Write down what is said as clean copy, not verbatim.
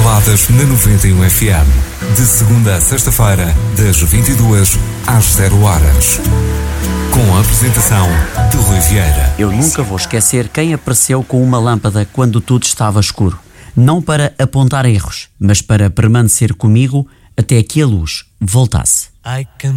Baladas na 91 FM. De segunda a sexta-feira, das 22 às 0 horas. Com a apresentação de Rui Vieira. Eu nunca vou esquecer quem apareceu com uma lâmpada quando tudo estava escuro. Não para apontar erros, mas para permanecer comigo até que a luz voltasse.